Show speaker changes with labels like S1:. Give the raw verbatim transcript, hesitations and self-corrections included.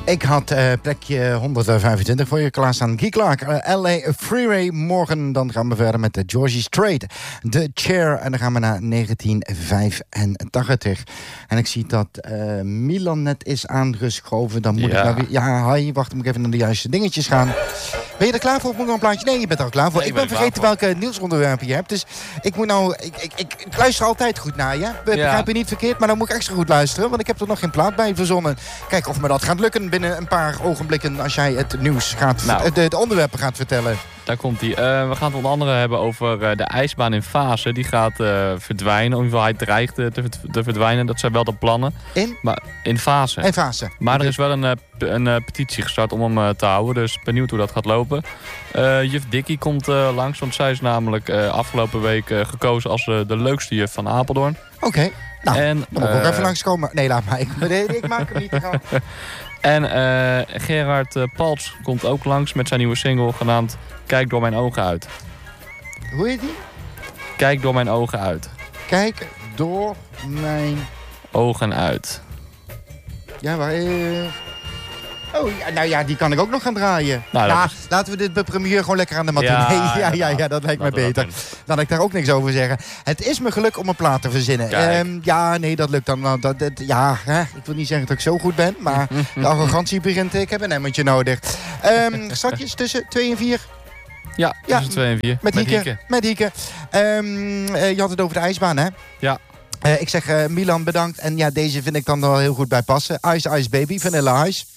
S1: Ik had uh, plekje honderdvijfentwintig voor je klaarstaan. Guy Clark, uh, L A Freeway. Morgen dan gaan we verder met de Georgie Strait. The Chair. En dan gaan we naar negentien vijfentachtig. En ik zie dat uh, Milan net is aangeschoven. Dan moet ja. ik nou weer... Ja, hi, wacht, moet ik even naar de juiste dingetjes gaan. Ben je er klaar voor? Of moet ik nog een plaatje? Nee, je bent er al klaar voor. Nee, ik ben, ben vergeten welke nieuwsonderwerpen je hebt. Dus ik moet nou... Ik, ik, ik, ik luister altijd goed naar je. Begrijp ja. je niet verkeerd, maar dan moet ik extra goed luisteren. Want ik heb er nog geen plaat bij verzonnen. Kijk of me dat gaat lukken binnen een paar ogenblikken als jij het nieuws gaat... Nou. De, de onderwerpen gaat vertellen.
S2: Daar komt hij. Uh, we gaan het onder andere hebben over uh, de ijsbaan in Fase. Die gaat uh, verdwijnen. In ieder geval, hij dreigt uh, te, te verdwijnen. Dat zijn wel de plannen.
S1: In?
S2: Maar in Fase.
S1: In Fase.
S2: Maar er is wel een, uh, een uh, petitie gestart om hem uh, te houden. Dus benieuwd hoe dat gaat lopen. Uh, juf Dikkie komt uh, langs. Want zij is namelijk uh, afgelopen week uh, gekozen als uh, de leukste juf van Apeldoorn.
S1: Oké. Okay. Nou, en, dan moet ik
S2: uh,
S1: ook even langskomen. Nee, laat maar. Ik, ik maak hem niet te gaan.
S2: En uh, Gerard uh, Paltz komt ook langs met zijn nieuwe single genaamd Kijk door mijn ogen uit.
S1: Hoe heet die?
S2: Kijk door mijn ogen uit.
S1: Kijk door mijn...
S2: Ogen uit.
S1: Ja, maar... Uh... Oh, ja, nou ja, die kan ik ook nog gaan draaien. Nou, ja, is... Laten we dit bij première gewoon lekker aan de matinee. Ja, ja, ja, ja, dat lijkt mij beter. Dan had ik daar ook niks over zeggen. Het is me geluk om een plaat te verzinnen. Um, ja, nee, dat lukt dan. Nou, dat, dat, ja, hè, ik wil niet zeggen dat ik zo goed ben, maar de arrogantie begint. Ik heb een emmertje nodig. Um, Strakjes tussen twee en vier.
S2: Ja, tussen ja, twee en vier.
S1: Met, met Hieke. Met Hieke. Um, uh, je had het over de ijsbaan, hè?
S2: Ja.
S1: Uh, ik zeg uh, Milan bedankt. En ja, deze vind ik dan wel heel goed bij passen. Ice Ice Baby, Vanilla Ice.